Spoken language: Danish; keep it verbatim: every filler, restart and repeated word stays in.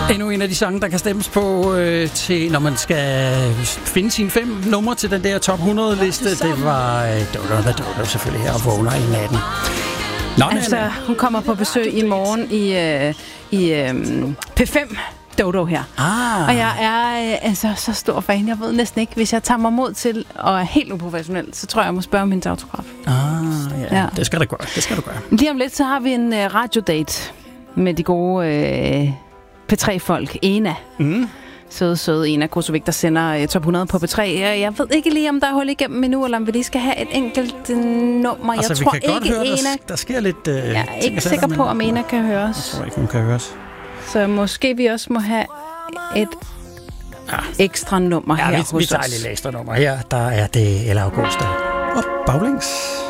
Endnu en af de sange, der kan stemmes på øh, til, når man skal finde sine fem numre til den der top hundrede-liste. Det var øh, Dodo the Dodo selvfølgelig her og vågner i natten. Nå, altså, hun kommer på besøg i morgen i, øh, i øh, P fem. Dodo her. Ah. Og jeg er øh, altså så stor fan. Jeg ved næsten ikke, hvis jeg tager mig mod til og er helt uprofessionel, så tror jeg, jeg må spørge om hendes autograf. Ah, ja. ja. Det skal du gøre. Det skal du gøre. Lige om lidt, så har vi en øh, radiodate med de gode øh, P tre-folk. Ena. Mm. Søde, søde Ena Kosovik, der sender øh, top hundrede på P tre. Jeg, jeg ved ikke lige, om der er hul igennem endnu, eller om vi lige skal have et enkelt øh, nummer. Altså, jeg vi tror kan godt ikke, høre, Ena... der, der sker lidt... Øh, jeg er ikke sikker på, om Ena kan høre os. Jeg tror ikke, hun kan høre os. Så måske vi også må have et ja. ekstra nummer ja, her vi, hos os. vi tager et lille ekstra nummer her. Der er det Ella Augusta. Og baglæns.